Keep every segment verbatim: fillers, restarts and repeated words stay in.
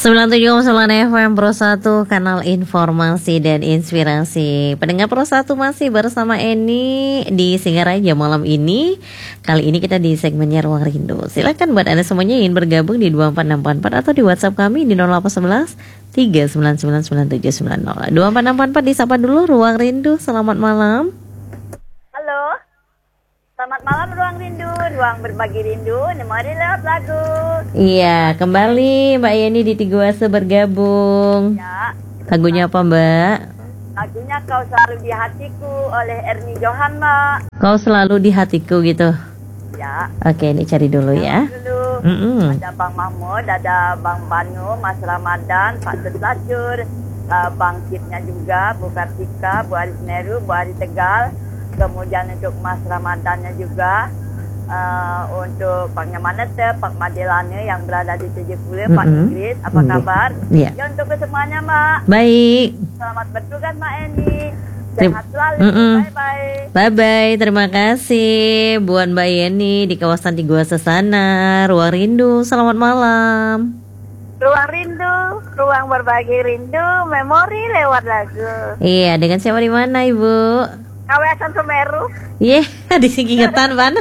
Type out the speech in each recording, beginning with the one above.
sembilan puluh tujuh koma sembilan F M Pro satu, kanal informasi dan inspirasi. Pendengar Pro satu masih bersama Eni di Singaraja malam ini. Kali ini kita di segmennya Ruang Rindu. Silakan buat Anda semuanya ingin bergabung di dua empat enam empat empat atau di WhatsApp kami di nol delapan satu satu tiga sembilan sembilan sembilan tujuh sembilan nol. dua empat enam empat empat disapa dulu Ruang Rindu. Selamat malam. Halo. Selamat malam Ruang Rindu, ruang berbagi rindu, mari lewat lagu. Iya, kembali Mbak Yeni di Tiguase bergabung. Ya. Lagunya apa Mbak? Lagunya Kau Selalu di Hatiku oleh Ernie Johan, Mbak. Kau selalu di hatiku gitu. Ya. Oke, ini cari dulu ya. Dulu. Mm-mm. Ada Bang Mahmud, ada Bang Banu, Mas Ramadan, Pak Tutlacur, uh, Bang Kitnya juga, Bu Kartika, Bu Aris Meru, Bu Ari Tegal. Kemudian untuk Mas Ramadannya juga, uh, untuk Pak Nyamanete, Pak Madelane yang berada di tujuh puluh, mm-hmm. Pak Inggris, apa mm-hmm. kabar? Yeah. Ya untuk semuanya Mbak. Baik. Selamat bertugas Mbak Eni. Terima Sehat selalu. mm-hmm. Bye bye. Bye bye. Terima kasih buat Mbak Yeni di kawasan Tiguase sana. Ruang Rindu. Selamat malam. Ruang Rindu, ruang berbagi rindu, memori lewat lagu. Iya, dengan siapa di mana Ibu? Kawasan Semeru. Iya, yeah, di Singingetan mana?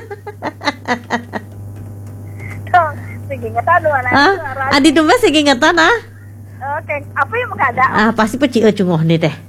Tuh, Singingetan mana? Ah, adi domba Singingetan ah? Oke, apa yang ada? Ah, pasti peci ecungoh nih teh.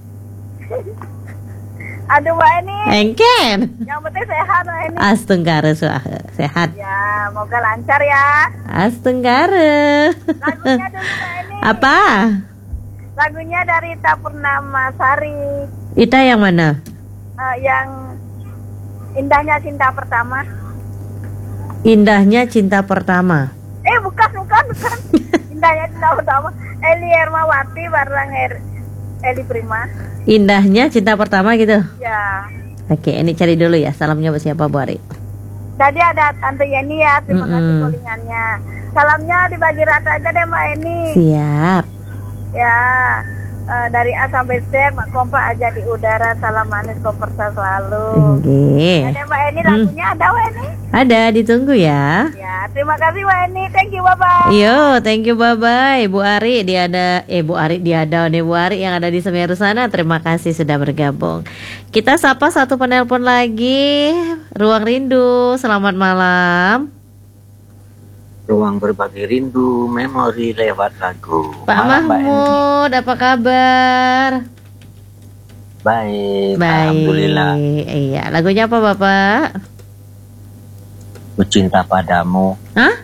Aduh Mbak Eni. Engken. Yang penting sehat Mbak Eni. Astenggara suah sehat. Ya, moga lancar ya. Astenggara. Lagunya dulu Mbak Eni. Apa? Lagunya dari Ita Purnamasari. Ita yang mana? Uh, yang Indahnya Cinta Pertama. Indahnya Cinta Pertama. Eh bukan bukan bukan. Indahnya Cinta Pertama. Eli Hermawati bareng er, Eli Prima. Indahnya Cinta Pertama gitu. Ya. Oke, ini cari dulu ya. Salamnya buat siapa Bu Ari? Tadi ada Tante Yeni ya. Terima Mm-mm. kasih callingannya. Salamnya dibagi rata aja deh Mbak Eni. Siap. Ya. Uh, dari A sampai Z, Mak Kompa aja di udara, salam manis kompersa selalu. Oke. Ada Mbak Eni lagunya, hmm. ada Mbak Eni? Ada, ditunggu ya. Ya, terima kasih Mbak Eni, thank you, bye bye. Yo, thank you, bye bye. Bu Ari, dia ada, eh Bu Ari, dia ada nih Bu Ari yang ada di Semeru sana. Terima kasih sudah bergabung. Kita sapa satu penelpon lagi, Ruang Rindu. Selamat malam. Ruang berbagi rindu, memori lewat lagu. Pak Malam, Mahmud, apa kabar? Baik, Baik, alhamdulillah. Iya, lagunya apa Bapak? Ku cinta padamu. Hah?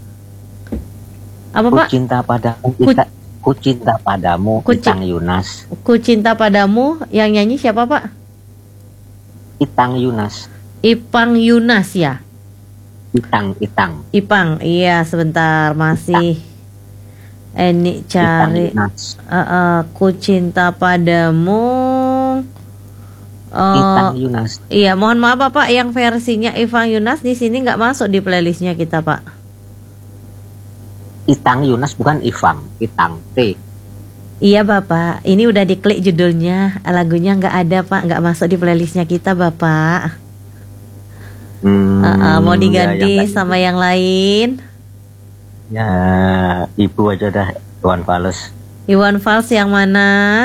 Apa Ku Pak? cinta padamu. Ku, Ita, ku cinta padamu. Ku Itang Yunas. Ku cinta padamu. Yang nyanyi siapa Pak? Itang Yunas. Ipang Yunas ya. Itang, Itang. Ipang, iya sebentar masih. Ini cari. Uh, uh, ku cinta padamu. Uh, Itang Yunas. Iya, mohon maaf Bapak, yang versinya Ipang Yunas di sini nggak masuk di playlistnya kita Pak. Itang Yunas bukan Ivang, Itang T. Iya Bapak, ini udah diklik judulnya, lagunya nggak ada Pak, nggak masuk di playlistnya kita Bapak. Hmm, uh, uh, mau diganti ya, yang sama yang lain? Ya, Ibu aja dah, Iwan Fals. Iwan Fals yang mana?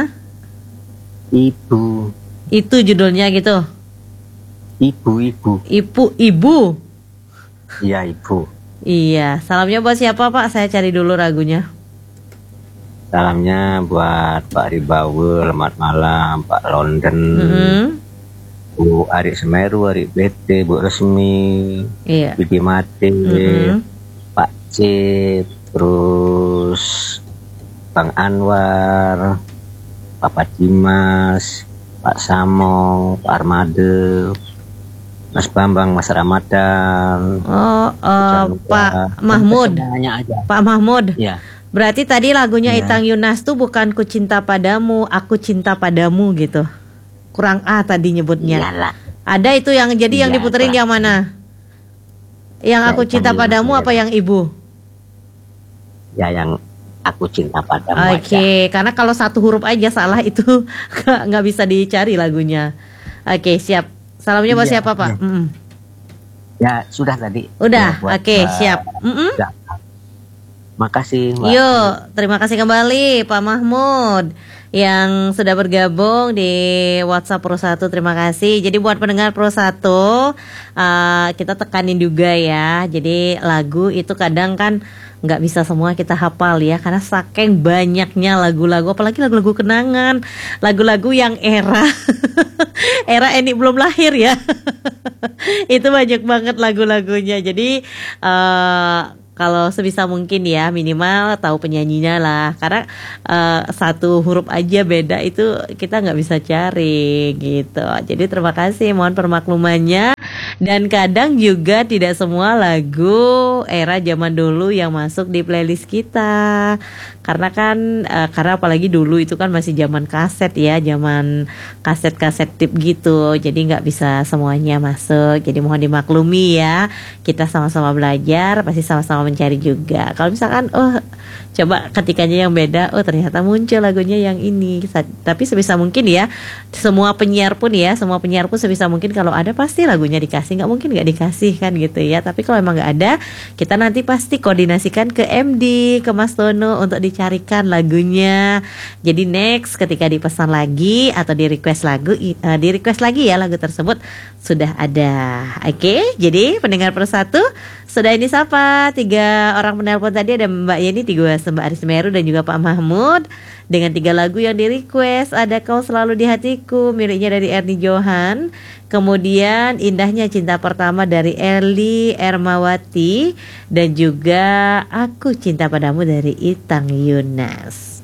Ibu. Itu judulnya gitu. Ibu, ibu. Ibu, ibu. Iya, ibu. Iya, salamnya buat siapa Pak? Saya cari dulu lagunya. Salamnya buat Pak Ribawe, selamat malam, Pak London. Mm-hmm. Bu Ari Semeru, Ari B T, Bu Resmi, iya. Bibi Mate, mm-hmm. Pak C, terus Bang Anwar, Papa Dimas, Pak Samong, Pak Armade, Mas Bambang, Mas Ramadan. Oh, uh, Pak Mahmud. Aja. Pak Mahmud. Ya. Berarti tadi lagunya ya. Itang Yunas tuh bukan Ku Cinta Padamu, Aku Cinta Padamu gitu. Kurang A tadi nyebutnya. Iyalah. Ada itu yang jadi yang ya, diputerin yang mana? Yang ya, Aku Cinta Padamu apa yang Ibu? Ya yang Aku Cinta Padamu. Oke, okay. Karena kalau satu huruf aja salah itu nggak bisa dicari lagunya. Oke, okay, siap. Salamnya buat ya, siapa Pak? Ya. Mm. ya sudah tadi. Udah, ya, oke okay, uh, siap. Mm -mm. Makasih Mbak. Yuk, terima kasih kembali Pak Mahmud yang sudah bergabung di WhatsApp Pro satu. Terima kasih. Jadi buat pendengar Pro satu, uh, kita tekanin juga ya. Jadi lagu itu kadang kan nggak bisa semua kita hafal ya, karena saking banyaknya lagu-lagu, apalagi lagu-lagu kenangan, lagu-lagu yang era era Eni belum lahir ya. Itu banyak banget lagu-lagunya. Jadi uh, kalau sebisa mungkin ya minimal tahu penyanyinya lah, karena uh, satu huruf aja beda itu kita nggak bisa cari gitu. Jadi terima kasih, mohon permaklumannya. Dan kadang juga tidak semua lagu era zaman dulu yang masuk di playlist kita, karena kan uh, karena apalagi dulu itu kan masih zaman kaset ya, zaman kaset-kaset tip gitu, jadi nggak bisa semuanya masuk. Jadi mohon dimaklumi ya, kita sama-sama belajar, pasti sama-sama mencari juga. Kalau misalkan oh coba ketikanya yang beda, oh ternyata muncul lagunya yang ini. Tapi sebisa mungkin ya, semua penyiar pun ya, semua penyiar pun sebisa mungkin kalau ada pasti lagunya dikasih, nggak mungkin nggak dikasih kan gitu ya. Tapi kalau emang nggak ada, kita nanti pasti koordinasikan ke M D, ke Mas Tono untuk dicarikan lagunya. Jadi next ketika dipesan lagi atau di request lagu, uh, di request lagi ya lagu tersebut sudah ada. Oke, jadi pendengar persatu sudah ini sapa tiga orang penelpon tadi, ada Mbak Yeni, tiga Mbak Aris Meru dan juga Pak Mahmud dengan tiga lagu yang di request. Ada Kau Selalu di Hatiku miliknya dari Erni Johan, kemudian Indahnya Cinta Pertama dari Eli Ermawati, dan juga Aku Cinta Padamu dari Itang Yunas.